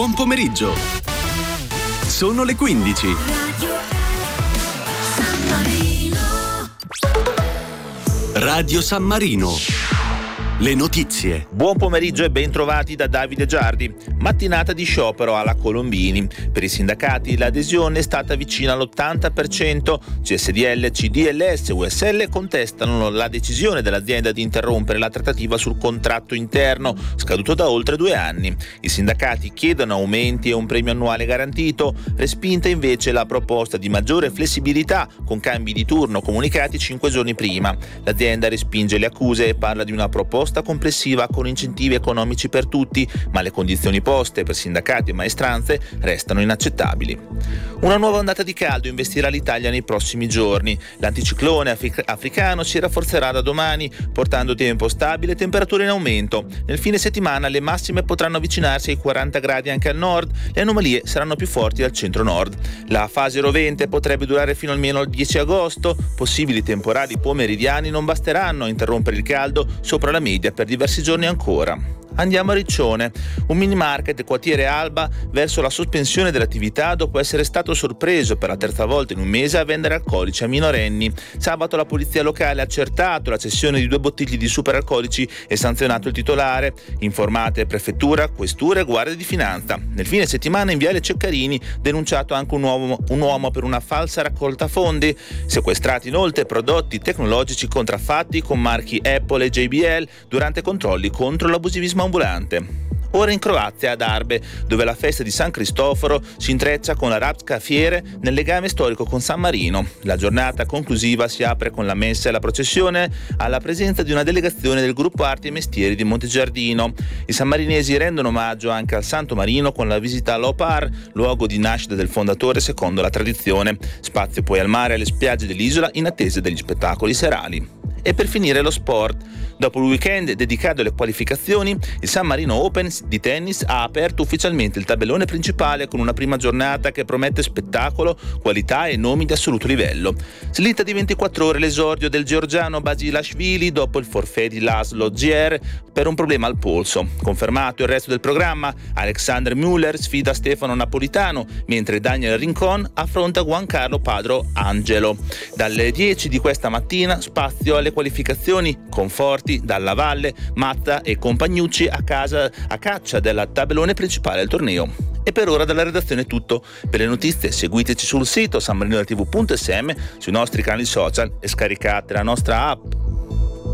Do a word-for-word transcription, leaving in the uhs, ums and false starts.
Buon pomeriggio. Sono le quindici. Radio San Marino. Radio San Marino. Le notizie. Buon pomeriggio e ben trovati da Davide Giardi. Mattinata di sciopero alla Colombini. Per i sindacati l'adesione è stata vicina all'ottanta per cento. C S D L, C D L S e U S L contestano la decisione dell'azienda di interrompere la trattativa sul contratto interno, scaduto da oltre due anni. I sindacati chiedono aumenti e un premio annuale garantito. Respinta invece la proposta di maggiore flessibilità con cambi di turno comunicati cinque giorni prima. L'azienda respinge le accuse e parla di una proposta complessiva con incentivi economici per tutti, ma le condizioni poste per sindacati e maestranze restano inaccettabili. Una nuova ondata di caldo investirà l'Italia nei prossimi giorni. L'anticiclone afric- africano si rafforzerà da domani, portando tempo stabile e temperature in aumento. Nel fine settimana le massime potranno avvicinarsi ai quaranta gradi anche al nord, le anomalie saranno più forti al centro-nord. La fase rovente potrebbe durare fino almeno al dieci agosto, possibili temporali pomeridiani non basteranno a interrompere il caldo sopra la media per diversi giorni ancora. Andiamo a Riccione. Un mini market quartiere Alba verso la sospensione dell'attività dopo essere stato sorpreso per la terza volta in un mese a vendere alcolici a minorenni. Sabato la polizia locale ha accertato la cessione di due bottiglie di superalcolici e sanzionato il titolare. Informate prefettura, questura e guardia di finanza. Nel fine settimana in viale Ceccarini denunciato anche un uomo, un uomo per una falsa raccolta fondi. Sequestrati inoltre prodotti tecnologici contraffatti con marchi Apple e J B L durante controlli contro l'abusivismo ambulante. Ora in Croazia, ad Arbe, dove la festa di San Cristoforo si intreccia con la Rapska Fiere nel legame storico con San Marino. La giornata conclusiva si apre con la messa e la processione alla presenza di una delegazione del gruppo Arti e Mestieri di Montegiardino. I sammarinesi rendono omaggio anche al Santo Marino con la visita all'Opar, luogo di nascita del fondatore secondo la tradizione. Spazio poi al mare e alle spiagge dell'isola in attesa degli spettacoli serali. E per finire lo sport. Dopo il weekend dedicato alle qualificazioni, il San Marino Open di tennis ha aperto ufficialmente il tabellone principale con una prima giornata che promette spettacolo, qualità e nomi di assoluto livello. Slitta di ventiquattro ore l'esordio del georgiano Basilashvili dopo il forfait di Laszlo Gier per un problema al polso. Confermato il resto del programma, Alexander Müller sfida Stefano Napolitano, mentre Daniel Rincon affronta Giancarlo Padro Angelo. Dalle dieci di questa mattina spazio alle qualificazioni con Forti, Dalla Valle, Mazza e Compagnucci a casa a caccia del tabellone principale del torneo. E per ora dalla redazione è tutto. Per le notizie seguiteci sul sito san marino tv punto s m, sui nostri canali social e scaricate la nostra app.